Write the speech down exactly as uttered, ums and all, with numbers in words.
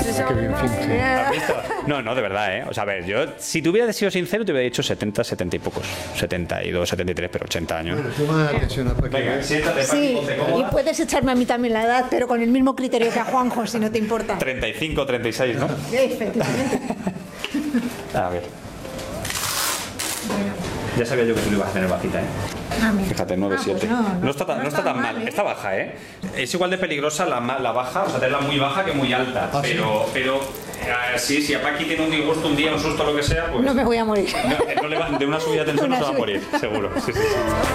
Qué bien finge. ¿Has visto? No, no, de verdad, ¿eh? O sea, a ver, yo, si te hubiera sido sincero, te hubiera dicho setenta, setenta y pocos. setenta y dos, setenta y tres, pero ochenta años. Bueno, toma atención a Paquita. Venga, siéntate, Paqui, Sí, ponte y cómoda. puedes echarme a mí también la edad, pero con el mismo criterio que a Juanjo, si no te importa. treinta y cinco, treinta y seis, ¿no? Efectivamente. A ver. Ya sabía yo que tú lo ibas a tener bajita, ¿eh? Ah, mira. Fíjate, nueve Ah, siete. pues no, no, no- está tan, no no está está tan mal, mal, ¿eh? está baja, ¿eh? Es igual de peligrosa la, ma- la baja, o sea, tenerla muy baja que muy alta. Ah, ¿sí? pero, pero eh, sí, si a Paqui tiene un disgusto un día, un susto, lo que sea, pues. No me voy a morir. no- no le va- de una subida de tensión no Una se va a subida. morir, seguro. Sí, sí, sí.